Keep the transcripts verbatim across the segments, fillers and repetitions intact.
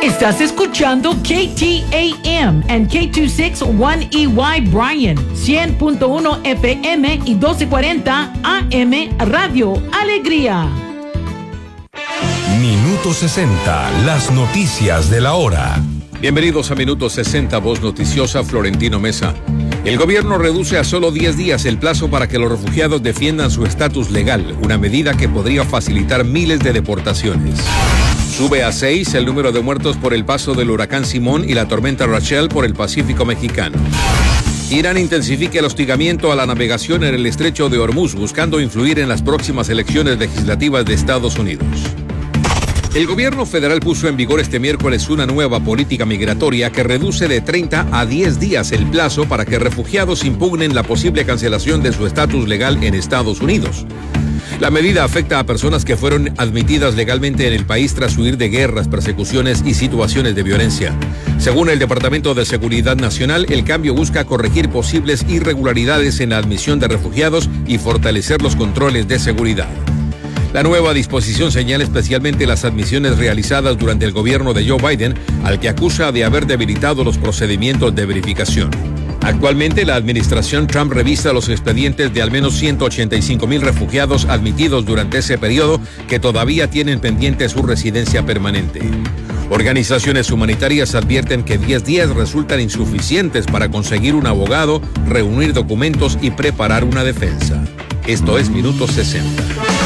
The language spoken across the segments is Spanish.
Estás escuchando K T A M and K dos sesenta y uno E Y Bryan, cien punto uno F M y doce cuarenta A M Radio Alegría. Minuto sesenta, las noticias de la hora. Bienvenidos a Minuto sesenta, voz noticiosa, Florentino Mesa. El gobierno reduce a solo diez días el plazo para que los refugiados defiendan su estatus legal, una medida que podría facilitar miles de deportaciones. Sube a seis el número de muertos por el paso del huracán Simón y la tormenta Rachel por el Pacífico mexicano. Irán intensifica el hostigamiento a la navegación en el estrecho de Hormuz, buscando influir en las próximas elecciones legislativas de Estados Unidos. El gobierno federal puso en vigor este miércoles una nueva política migratoria que reduce de treinta a diez días el plazo para que refugiados impugnen la posible cancelación de su estatus legal en Estados Unidos. La medida afecta a personas que fueron admitidas legalmente en el país tras huir de guerras, persecuciones y situaciones de violencia. Según el Departamento de Seguridad Nacional, el cambio busca corregir posibles irregularidades en la admisión de refugiados y fortalecer los controles de seguridad. La nueva disposición señala especialmente las admisiones realizadas durante el gobierno de Joe Biden, al que acusa de haber debilitado los procedimientos de verificación. Actualmente, la administración Trump revisa los expedientes de al menos ciento ochenta y cinco mil refugiados admitidos durante ese periodo que todavía tienen pendiente su residencia permanente. Organizaciones humanitarias advierten que diez días resultan insuficientes para conseguir un abogado, reunir documentos y preparar una defensa. Esto es Minuto sesenta.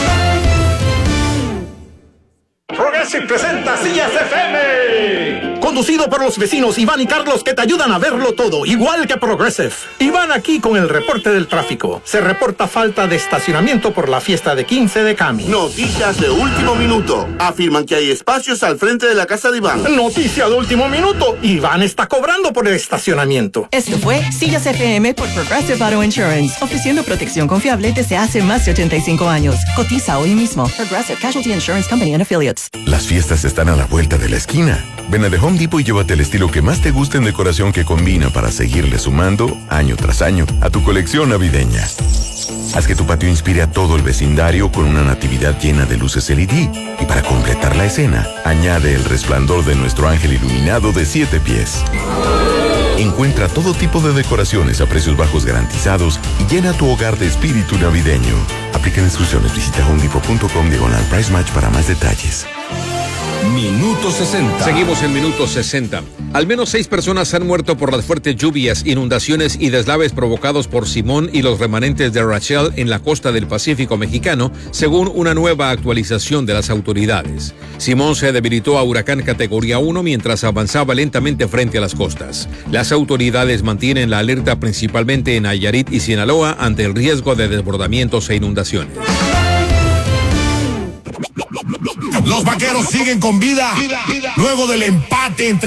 Progressive presenta Sillas F M. Conducido por los vecinos Iván y Carlos, que te ayudan a verlo todo, igual que Progressive. Iván aquí con el reporte del tráfico. Se reporta falta de estacionamiento por la fiesta de quince de Cami. Noticias de último minuto. Afirman que hay espacios al frente de la casa de Iván. Noticia de último minuto. Iván está cobrando por el estacionamiento. Esto fue Sillas F M por Progressive Auto Insurance, ofreciendo protección confiable desde hace más de ochenta y cinco años. Cotiza hoy mismo. Progressive Casualty Insurance Company and Affiliates. Las fiestas están a la vuelta de la esquina. Ven a The Home Depot y llévate el estilo que más te guste en decoración que combina para seguirle sumando, año tras año, a tu colección navideña. Haz que tu patio inspire a todo el vecindario con una natividad llena de luces L E D. Y para completar la escena, añade el resplandor de nuestro ángel iluminado de siete pies. Encuentra todo tipo de decoraciones a precios bajos garantizados y llena tu hogar de espíritu navideño. Aplican instrucciones. Visita homedepot punto com diagonal price match para más detalles. Minuto sesenta. Seguimos en Minuto sesenta. Al menos seis personas han muerto por las fuertes lluvias, inundaciones y deslaves provocados por Simón y los remanentes de Rachel en la costa del Pacífico mexicano, según una nueva actualización de las autoridades. Simón se debilitó a huracán categoría uno mientras avanzaba lentamente frente a las costas. Las autoridades mantienen la alerta principalmente en Nayarit y Sinaloa ante el riesgo de desbordamientos e inundaciones. Los vaqueros siguen con vida luego del empate entre